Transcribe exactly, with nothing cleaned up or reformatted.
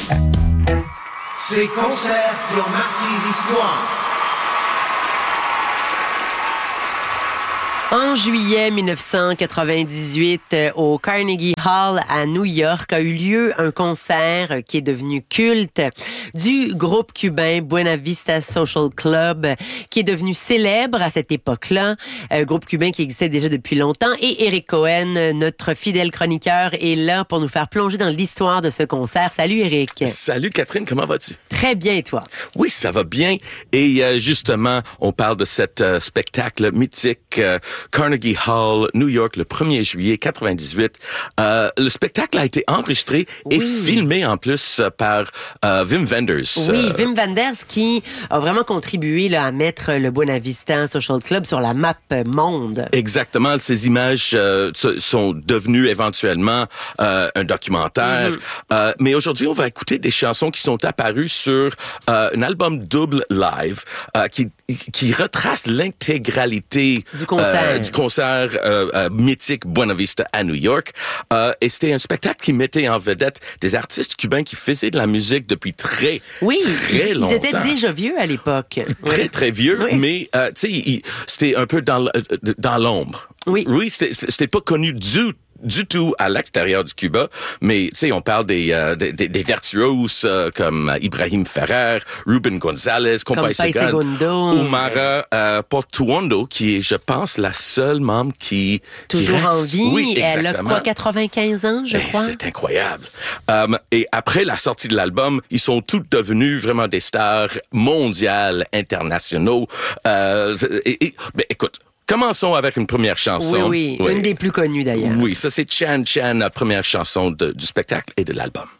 Ces concerts qui ont marqué l'histoire. En juillet mille neuf cent quatre-vingt-dix-huit, au Carnegie Hall à New York, a eu lieu un concert qui est devenu culte du groupe cubain Buena Vista Social Club, qui est devenu célèbre à cette époque-là. Un groupe cubain qui existait déjà depuis longtemps. Et Eric Cohen, notre fidèle chroniqueur, est là pour nous faire plonger dans l'histoire de ce concert. Salut Eric. Salut Catherine, comment vas-tu? Très bien, et toi? Oui, ça va bien. Et euh, justement, on parle de cet euh, spectacle mythique euh, Carnegie Hall, New York, le premier juillet quatre-vingt-dix-huit. Euh, le spectacle a été enregistré et oui. filmé en plus par euh, Wim Wenders. Oui, Wim Wenders qui a vraiment contribué là, à mettre le Buena Vista Social Club sur la map monde. Exactement. Ces images euh, sont devenues éventuellement euh, un documentaire. Mm-hmm. Euh, mais aujourd'hui, on va écouter des chansons qui sont apparues sur euh, un album double live euh, qui, qui retrace l'intégralité du concert. Euh, du concert euh, euh, mythique Buena Vista à New York. Euh, et c'était un spectacle qui mettait en vedette des artistes cubains qui faisaient de la musique depuis très, oui, très ils, longtemps. Ils étaient déjà vieux à l'époque. Très, oui. très vieux, oui. mais euh, tu sais, c'était un peu dans, dans l'ombre. Oui. Oui, c'était, c'était pas connu du du tout à l'extérieur du Cuba, mais tu sais, on parle des euh, des, des virtuoses euh, comme Ibrahim Ferrer, Ruben Gonzalez, Compay Segundo, Umara euh, Portuondo, qui est, je pense, la seule membre qui toujours qui reste. en vie. Oui, elle a quoi, quatre-vingt-quinze ans, je ben, crois. C'est incroyable. Um, et après la sortie de l'album, ils sont tous devenus vraiment des stars mondiales, internationaux. Euh, et, et, ben, écoute. Commençons avec une première chanson. Oui, oui, oui. Une des plus connues d'ailleurs. Oui, ça c'est Chan Chan, la première chanson de, du spectacle et de l'album.